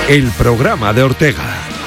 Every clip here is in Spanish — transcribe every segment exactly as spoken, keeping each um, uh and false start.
el programa de Ortega.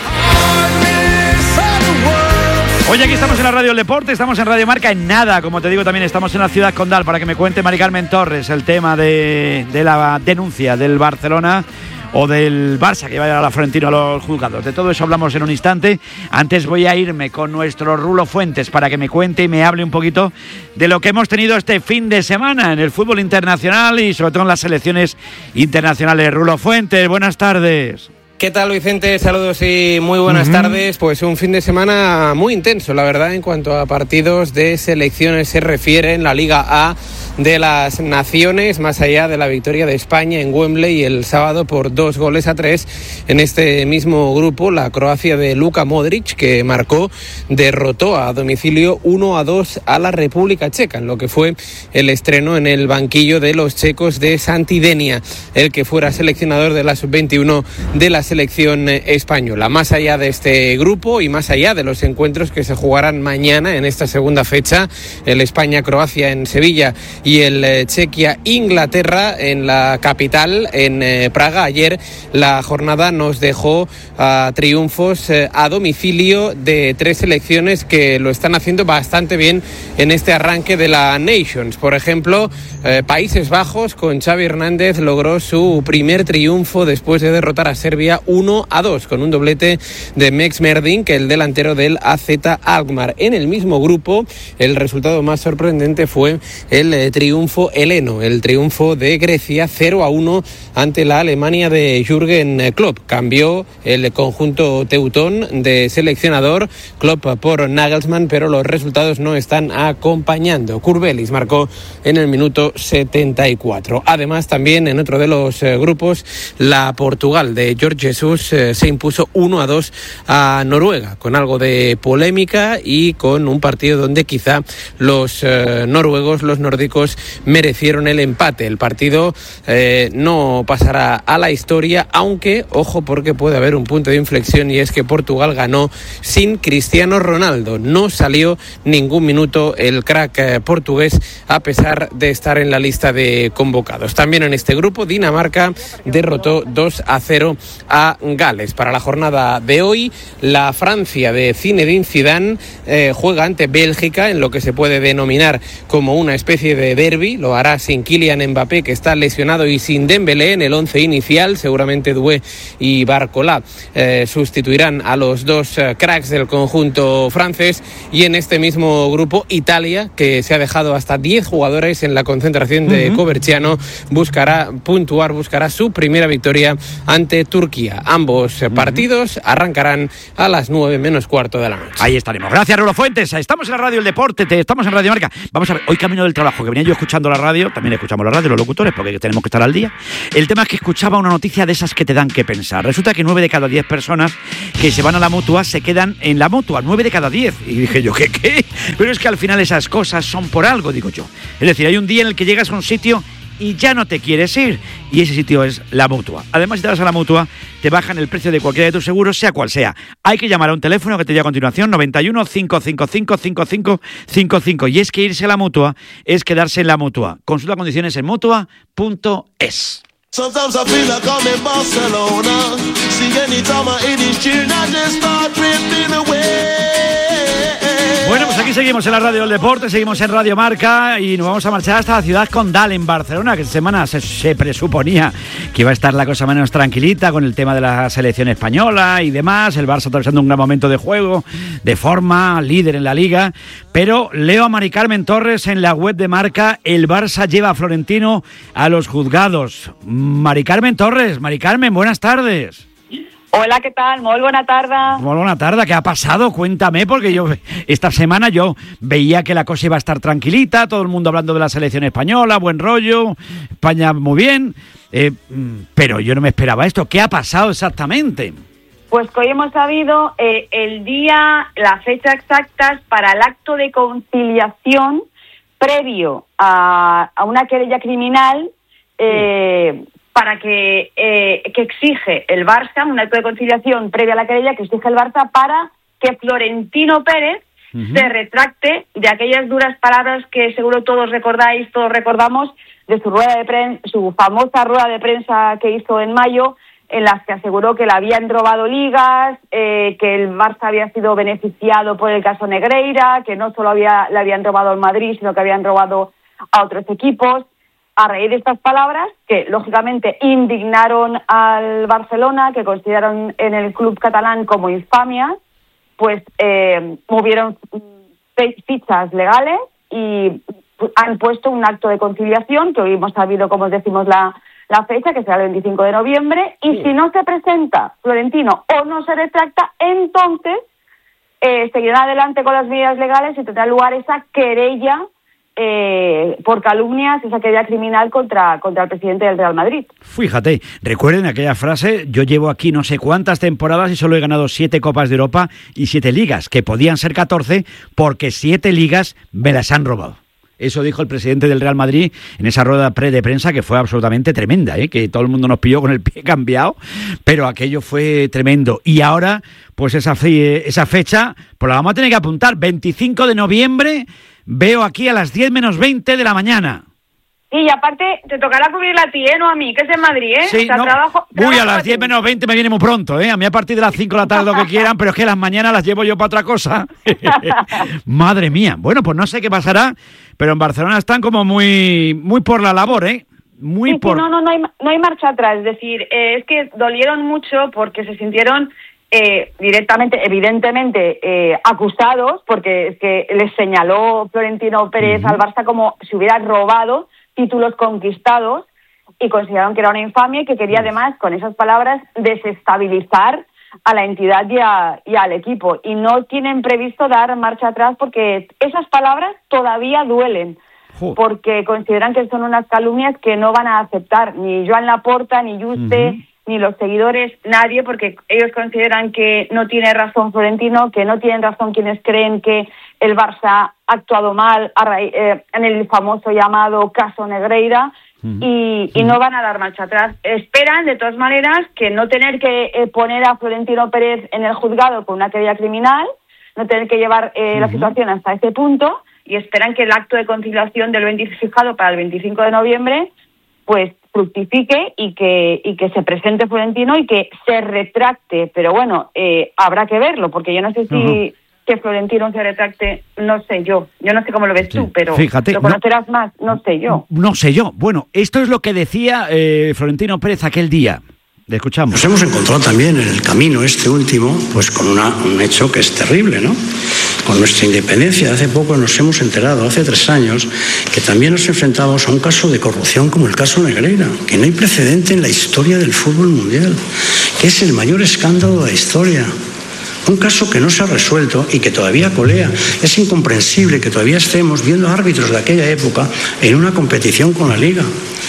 Hoy aquí estamos en la Radio del Deporte, estamos en Radio Marca en nada, como te digo también estamos en la ciudad condal para que me cuente Mari Carmen Torres el tema de, de la denuncia del Barcelona o del Barça que va a llevar a la Florentino a los juzgados. De todo eso hablamos en un instante. Antes voy a irme con nuestro Rulo Fuentes para que me cuente y me hable un poquito de lo que hemos tenido este fin de semana en el fútbol internacional y sobre todo en las selecciones internacionales. Rulo Fuentes, buenas tardes. ¿Qué tal, Vicente? Saludos y muy buenas uh-huh. tardes. Pues un fin de semana muy intenso, la verdad, en cuanto a partidos de selecciones se refiere en la Liga A de las Naciones, más allá de la victoria de España en Wembley el sábado por dos goles a tres. En este mismo grupo, la Croacia de Luka Modric, que marcó, derrotó a domicilio uno a dos a la República Checa, en lo que fue el estreno en el banquillo de los checos de Santidenia, el que fuera seleccionador de la sub veintiuno de la selección española. Más allá de este grupo y más allá de los encuentros que se jugarán mañana en esta segunda fecha, el España-Croacia en Sevilla y el eh, Chequia-Inglaterra en la capital, en eh, Praga. Ayer la jornada nos dejó uh, triunfos eh, a domicilio de tres selecciones que lo están haciendo bastante bien en este arranque de la Nations. Por ejemplo, eh, Países Bajos con Xavi Hernández logró su primer triunfo después de derrotar a Serbia uno a dos con un doblete de Mex Merdin, que el delantero del A Z Alkmaar. En el mismo grupo, el resultado más sorprendente fue el eh, triunfo heleno, el triunfo de Grecia cero a uno ante la Alemania de Jürgen Klopp. Cambió el conjunto teutón de seleccionador Klopp por Nagelsmann, pero los resultados no están acompañando. Kurbelis marcó en el minuto setenta y cuatro. Además, también en otro de los eh, grupos, la Portugal de Jorge Jesús eh, se impuso uno a dos a Noruega, con algo de polémica y con un partido donde quizá los eh, noruegos, los nórdicos, merecieron el empate. El partido eh, no pasará a la historia, aunque, ojo, porque puede haber un punto de inflexión, y es que Portugal ganó sin Cristiano Ronaldo. No salió ningún minuto el crack eh, portugués, a pesar de estar en la lista de convocados. También en este grupo, Dinamarca derrotó dos a cero a Gales. Para la jornada de hoy, la Francia de Zinedine Zidane eh, juega ante Bélgica en lo que se puede denominar como una especie de derbi. Lo hará sin Kylian Mbappé, que está lesionado, y sin Dembélé en el once inicial. Seguramente Doué y Barcola eh, sustituirán a los dos eh, cracks del conjunto francés. Y en este mismo grupo, Italia, que se ha dejado hasta diez jugadores en la concentración de uh-huh. Coverciano, buscará puntuar, buscará su primera victoria ante Turquía. Ambos uh-huh. partidos arrancarán a las nueve menos cuarto de la noche. Ahí estaremos. Gracias, Rulo Fuentes. Estamos en la Radio del Deporte, te, estamos en Radio Marca. Vamos a ver, hoy camino del trabajo, que venía yo escuchando la radio, también escuchamos la radio, los locutores, porque tenemos que estar al día. El tema es que escuchaba una noticia de esas que te dan que pensar. Resulta que nueve de cada diez personas que se van a la Mutua se quedan en la Mutua, nueve de cada diez. Y dije yo, ¿qué qué? Pero es que al final esas cosas son por algo, digo yo. Es decir, hay un día en el que llegas a un sitio y ya no te quieres ir, y ese sitio es la Mutua. Además, si te vas a la Mutua, te bajan el precio de cualquiera de tus seguros, sea cual sea. Hay que llamar a un teléfono que te diga a continuación, noventa y uno, cincuenta y cinco, cincuenta y cinco cincuenta y cinco, y es que irse a la Mutua es quedarse en la Mutua. Consulta condiciones en mutua punto es. Sometimes I feel like I'm in Barcelona. See anytime I hear these tunes, I just start drifting away. Bueno, pues aquí seguimos en la Radio del Deporte, seguimos en Radio Marca y nos vamos a marchar hasta la ciudad condal, en Barcelona, que esta semana se, se presuponía que iba a estar la cosa menos tranquilita con el tema de la selección española y demás. El Barça atravesando un gran momento de juego, de forma, líder en la Liga. Pero leo a Mari Carmen Torres en la web de Marca: el Barça lleva a Florentino a los juzgados. Mari Carmen Torres, Mari Carmen, buenas tardes. Hola, ¿qué tal? Muy buena tarde. Muy buena tarde, ¿qué ha pasado? Cuéntame, porque yo esta semana yo veía que la cosa iba a estar tranquilita, todo el mundo hablando de la selección española, buen rollo, España muy bien, eh, pero yo no me esperaba esto. ¿Qué ha pasado exactamente? Pues que hoy hemos sabido eh, el día, la fecha exactas para el acto de conciliación previo a, a una querella criminal eh, sí. para que, eh, que exige el Barça, un acto de conciliación previa a la querella que exige el Barça para que Florentino Pérez uh-huh. se retracte de aquellas duras palabras que seguro todos recordáis, todos recordamos, de su rueda de prensa, su famosa rueda de prensa que hizo en mayo, en las que aseguró que le habían robado ligas, eh, que el Barça había sido beneficiado por el caso Negreira, que no solo había, le habían robado al Madrid, sino que habían robado a otros equipos. A raíz de estas palabras, que lógicamente indignaron al Barcelona, que consideraron en el club catalán como infamia, pues eh, movieron fichas legales y han puesto un acto de conciliación, que hoy hemos sabido, como os decimos, la, la fecha, que será el veinticinco de noviembre, y sí. si no se presenta Florentino o no se retracta, entonces eh, seguirán adelante con las medidas legales y tendrá lugar esa querella Eh, por calumnias, esa querella criminal contra, contra el presidente del Real Madrid. Fíjate, recuerden aquella frase: yo llevo aquí no sé cuántas temporadas y solo he ganado siete Copas de Europa y siete Ligas, que podían ser catorce porque siete Ligas me las han robado. Eso dijo el presidente del Real Madrid en esa rueda pre de prensa, que fue absolutamente tremenda, ¿eh? Que todo el mundo nos pilló con el pie cambiado, pero aquello fue tremendo. Y ahora, pues esa, fe, esa fecha, pues la vamos a tener que apuntar, veinticinco de noviembre, veo aquí a las diez menos veinte de la mañana. Y aparte, te tocará cubrirla a ti, ¿eh? No a mí, que es en Madrid, ¿eh? Sí, o sea, no. trabajo, Uy, trabajo a las diez menos veinte me viene muy pronto, ¿eh? A mí a partir de las cinco de la tarde lo que quieran, pero es que las mañanas las llevo yo para otra cosa. Madre mía. Bueno, pues no sé qué pasará, pero en Barcelona están como muy muy por la labor, ¿eh? Muy sí, por... sí, no, no, no hay, no hay marcha atrás. Es decir, eh, es que dolieron mucho porque se sintieron eh, directamente, evidentemente, eh, acusados, porque es que les señaló Florentino Pérez uh-huh. al Barça como si hubiera robado títulos conquistados, y consideraron que era una infamia y que quería además, con esas palabras, desestabilizar a la entidad y, a, y al equipo. Y no tienen previsto dar marcha atrás porque esas palabras todavía duelen, porque consideran que son unas calumnias que no van a aceptar ni Joan Laporta, ni Juste, uh-huh. ni los seguidores, nadie, porque ellos consideran que no tiene razón Florentino, que no tienen razón quienes creen que el Barça ha actuado mal a ra- eh, en el famoso llamado caso Negreira, uh-huh. y, y uh-huh. no van a dar marcha atrás. Esperan, de todas maneras, que no tener que eh, poner a Florentino Pérez en el juzgado con una querella criminal, no tener que llevar eh, uh-huh. la situación hasta ese punto, y esperan que el acto de conciliación del veinticinco, fijado para el veinticinco de noviembre, pues fructifique y que y que se presente Florentino y que se retracte. Pero bueno, eh, habrá que verlo, porque yo no sé si uh-huh. que Florentino se retracte, no sé yo. Yo no sé cómo lo ves sí. tú, pero Fíjate, lo conocerás no, más, no sé yo. No sé yo. Bueno, esto es lo que decía eh, Florentino Pérez aquel día. Le escuchamos. Nos hemos encontrado también en el camino este último, pues con una, un hecho que es terrible, ¿no? Con nuestra independencia. Hace poco nos hemos enterado, hace tres años, que también nos enfrentamos a un caso de corrupción como el caso Negreira, que no hay precedente en la historia del fútbol mundial, que es el mayor escándalo de la historia. Un caso que no se ha resuelto y que todavía colea. Es incomprensible que todavía estemos viendo árbitros de aquella época en una competición con la Liga.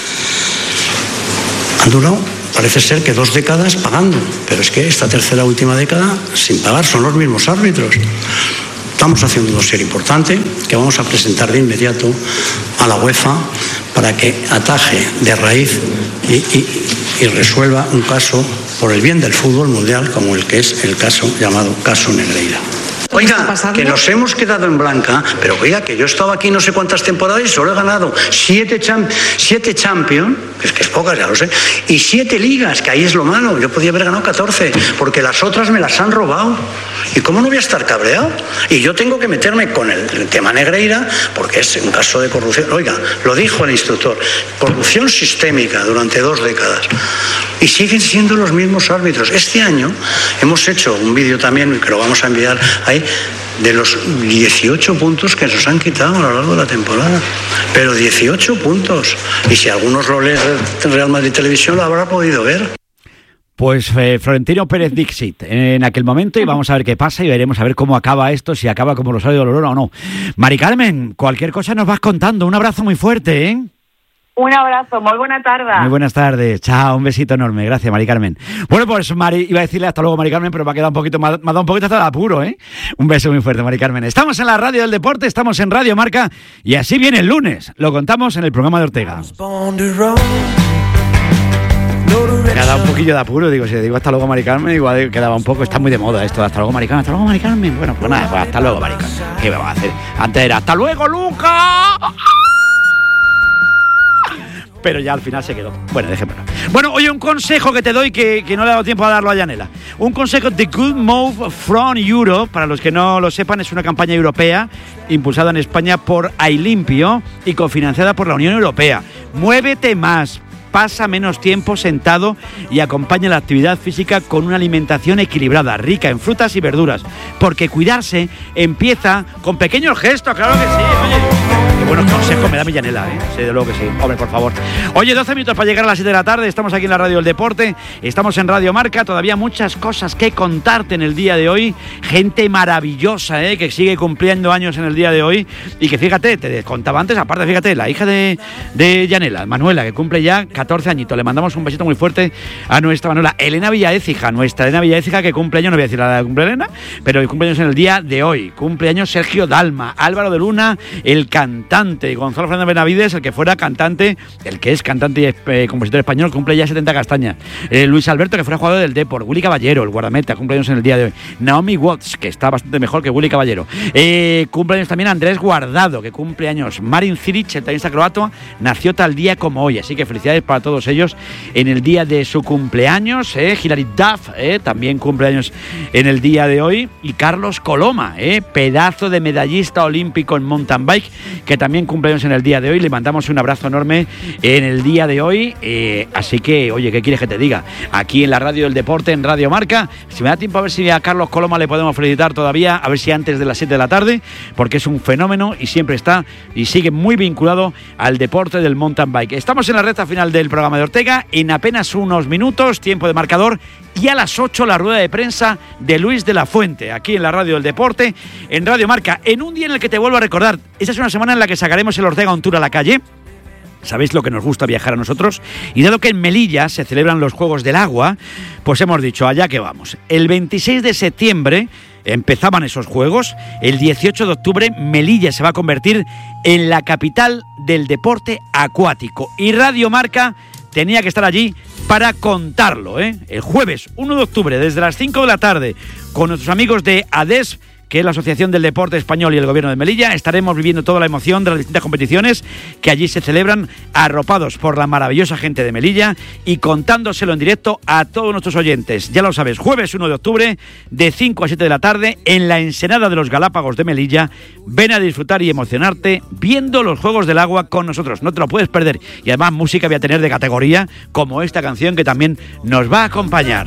Han durado, parece ser que dos décadas pagando, pero es que esta tercera última década sin pagar son los mismos árbitros. Estamos haciendo un dossier importante que vamos a presentar de inmediato a la UEFA para que ataje de raíz y, y, y resuelva un caso por el bien del fútbol mundial como el que es el caso llamado caso Negreira. Oiga, que nos hemos quedado en blanca, pero oiga, que yo he estado aquí no sé cuántas temporadas y solo he ganado siete, cham- siete Champions, que es que es pocas, ya lo sé, y siete ligas, que ahí es lo malo. Yo podía haber ganado catorce, porque las otras me las han robado. ¿Y cómo no voy a estar cabreado? Y yo tengo que meterme con el, el tema Negreira, porque es un caso de corrupción. Oiga, lo dijo el instructor, corrupción sistémica durante dos décadas. Y siguen siendo los mismos árbitros. Este año hemos hecho un vídeo también, que lo vamos a enviar ahí, de los dieciocho puntos que nos han quitado a lo largo de la temporada. Pero dieciocho puntos. Y si algunos lo leen en Real Madrid Televisión, lo habrá podido ver. Pues eh, Florentino Pérez Dixit en aquel momento, y vamos a ver qué pasa y veremos a ver cómo acaba esto, si acaba como Rosario de Oloro o no. Mari Carmen, cualquier cosa nos vas contando. Un abrazo muy fuerte, ¿eh? Un abrazo, muy buena tarde. Muy buenas tardes, chao, un besito enorme, gracias Mari Carmen. Bueno, pues Mari, iba a decirle hasta luego Mari Carmen, pero me ha quedado un poquito, me ha dado un poquito hasta de apuro, ¿eh? Un beso muy fuerte Mari Carmen. Estamos en la radio del deporte, estamos en Radio Marca, y así viene el lunes, lo contamos en el programa de Ortega. Me ha dado un poquillo de apuro, digo, si digo hasta luego Mari Carmen, igual quedaba un poco, está muy de moda esto, hasta luego Mari Carmen, hasta luego Mari Carmen. Bueno, pues nada, pues hasta luego Mari Carmen, ¿qué vamos a hacer? Antes era, hasta luego Luca. pero ya al final se quedó. Bueno, déjemelo. Bueno, oye, un consejo que te doy que, que no le ha dado tiempo a darlo a Yanela. Un consejo de Good Move from Europe, para los que no lo sepan, es una campaña europea impulsada en España por Ailimpio y cofinanciada por la Unión Europea. Muévete más, pasa menos tiempo sentado y acompaña la actividad física con una alimentación equilibrada, rica en frutas y verduras, porque cuidarse empieza con pequeños gestos, claro que sí, oye. Qué buenos consejos me da mi Yanela, ¿eh? Sí, de luego que sí. Hombre, por favor. Oye, doce minutos para llegar a las siete de la tarde. Estamos aquí en la Radio del Deporte. Estamos en Radio Marca. Todavía muchas cosas que contarte en el día de hoy. Gente maravillosa, ¿eh? Que sigue cumpliendo años en el día de hoy. Y que fíjate, te contaba antes, aparte, fíjate, la hija de, de Yanela, Manuela, que cumple ya catorce añitos. Le mandamos un besito muy fuerte a nuestra Manuela. Elena Villaécija, nuestra Elena Villaécija, que cumple años, no voy a decir la de cumple Elena, pero que cumple años en el día de hoy. Cumple años Sergio Dalma, Álvaro de Luna, el cantante. Y Gonzalo Fernández Benavides, el que fuera cantante, el que es cantante y eh, compositor español, cumple ya setenta castañas. Eh, Luis Alberto, que fuera jugador del Depor. Willy Caballero, el guardameta, cumpleaños en el día de hoy. Naomi Watts, que está bastante mejor que Willy Caballero. Eh, cumpleaños también Andrés Guardado, que cumple años. Marin Cilic, el tenista croato, nació tal día como hoy. Así que felicidades para todos ellos en el día de su cumpleaños. Eh, Hilary Duff, eh, también cumpleaños en el día de hoy. Y Carlos Coloma, eh, pedazo de medallista olímpico en mountain bike, que también cumpleaños en el día de hoy. Le mandamos un abrazo enorme en el día de hoy. Eh, así que, oye, ¿qué quieres que te diga? Aquí en la Radio del Deporte, en Radio Marca. Si me da tiempo a ver si a Carlos Coloma le podemos felicitar todavía, a ver si antes de las siete de la tarde, porque es un fenómeno y siempre está y sigue muy vinculado al deporte del mountain bike. Estamos en la recta final del programa de Ortega. En apenas unos minutos, tiempo de marcador. Y a las ocho la rueda de prensa de Luis de la Fuente, aquí en la Radio del Deporte, en Radio Marca, en un día en el que te vuelvo a recordar, esta es una semana en la que sacaremos el Ortega on Tour a la calle. Sabéis lo que nos gusta viajar a nosotros, y dado que en Melilla se celebran los Juegos del Agua, pues hemos dicho, allá que vamos. El veintiséis de septiembre empezaban esos Juegos, el dieciocho de octubre Melilla se va a convertir en la capital del deporte acuático, y Radio Marca tenía que estar allí para contarlo, ¿eh? El jueves uno de octubre, desde las cinco de la tarde, con nuestros amigos de ADES, que es la Asociación del Deporte Español, y el Gobierno de Melilla, estaremos viviendo toda la emoción de las distintas competiciones que allí se celebran, arropados por la maravillosa gente de Melilla y contándoselo en directo a todos nuestros oyentes. Ya lo sabes, jueves uno de octubre, de cinco a siete de la tarde, en la Ensenada de los Galápagos de Melilla. Ven a disfrutar y emocionarte viendo los Juegos del Agua con nosotros. No te lo puedes perder. Y además música voy a tener de categoría, como esta canción que también nos va a acompañar.